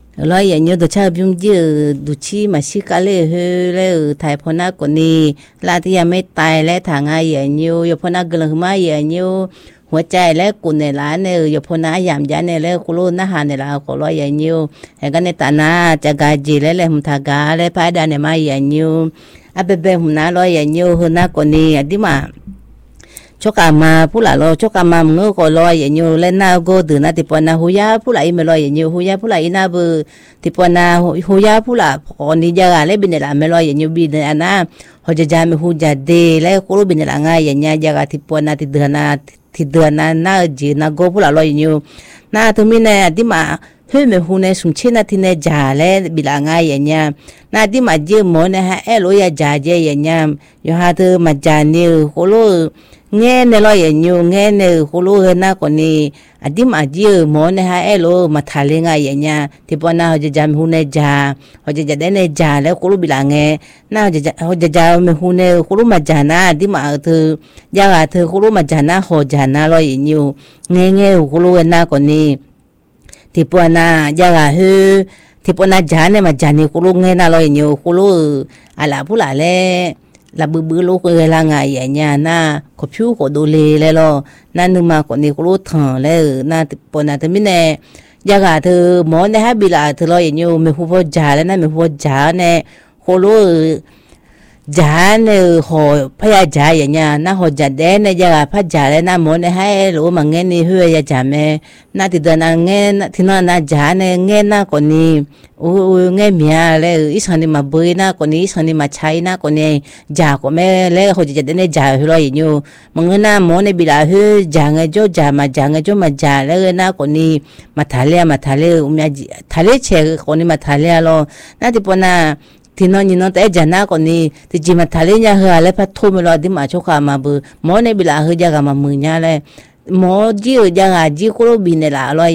lo ya nyo do cha byum ji du chi ma shi ka le he le thai phona ko ni la ti ya me tai le thang a ya nyo yo phona gl ma ya nyo หัวใจและกุนในร้านเนี่ยอยู่พน้ายามยาเนี่ยแล้วกุโลน่าหาในร้านก็รอยอย่างนิ้วแต่ก็ในตาหน้าจะกาจีและเลยหุ่นทากาและพายดานในมาอย่างนิ้วอาเบเบหุ่นน้ารอยอย่างนิ้วหุ่นน้าคนนี้อดีมาชกอามาผู้หล่าเราชกอามามึงก็รอยอย่างนิ้วและหน้าก็ตื่นน้าติปนาหุยาผู้หล่าอีไม่รอยอย่างนิ้วหุยาผู้หล่าอีน่าบือติปนาหุยาผู้หล่าคนนี้จะอะไรบินในร้านไม่รอยอย่างนิ้วบินในอันน่ะเขาจะจามีหุยาเดและกุโลบินในร้านง่ายอย่างเงี้ยจะกาติปนาติเดือนนาที่เดือนนั้นน่าจีน่าก็พูดอะไรอยู่น่าทุกมินเนี่ยที่มาเฮ้ยมันหูเนี่ยสุ่มเช่นนาทีเนี่ยจ่าเลยบิลางไงอย่างเงี้ยน่าที่มาเจอหมอเนี่ยฮะโลยจ่าเจอย่างเงี้ยอยู่หาเธอมาจ่าเนี่ยโคโลเงี้ยเนี่ยเราอย่างอยู่เงี้ยเนี่ยโคโลเห็นน่าคนนี้ที่มาเจอหมอเนี่ยฮะโลมาทะเลไงอย่างเงี้ยที่พอน่าเขาจะจำหูเนี่ยจ่าเขาจะได้เนี่ยจ่าแล้วโคโลบิลางเงี้ยน่าเขาจะจำหูเนี่ยโคโลมาจ่านะที่มาเธอยากเธอโคโลมาจ่านะเขาจ่านะเราอย่างอยู่เงี้ยโคโลเห็นน่าคนนี้ที่ปวน่ะยากเฮที่ปวน่ะจานเนี่ยมาจานนี่กุลุเงินน่ะลอยอยู่กุลุอะไรผู้หลาเล่ละบื้อลูกเวลาไงอย่างเงี้ยน่ะขบผิวขดูเลยล่ะนั่นนึกมาคนนี้กุลุถอนเลยน่ะปวน่ะเธอไม่แน่ยากเธอหมอเนี่ยฮะบิลาเธอลอยอยู่ไม่พูดจาแล้วนะไม่พูดจาเนี่ยกุลุจานเนี่ยหอพยาจาอย่างเงี้ยน่ะหอจัดเด่นเนี่ยยากพยาจาแล้วนะหมอเนี่ยให้รู้มาเงี้ยนี่หัวยาจาแม่น่าติดตัวนั่งเงี้ยที่นั่นน่าจานเนี่ยเงี้ยน่าคนนี้โอ้เงี้ยเมียเลยอีสันนี่มาเบยน่าคนนี้อีสันนี่มาใช้น่าคนนี้จ่าก็แม่เลยเขาจะจัดเนี่ยจ่าหัวเราอยู่มึงน่าหมอเนี่ยบิลาหัวจ่าเงี้ยจ่อจ่ามาจ่าเงี้ยจ่อมาจ่าเลยน่าคนนี้มาทะเลอุ้มยาทะเลเชกคนนี้มาทะเลแล้วน่าติปน่ะที่นอนนี่นอนแต่จะน่าคนนี้ที่จิมาทะเลเนี่ยเฮาเลยพัดทุ่มเราดิมาชกมาบือหมอเนี่ยบิลาเฮาจะกามามือเนี่ยเลยหมอจีจะกาจีกุโรบินเนี่ยละอร่อย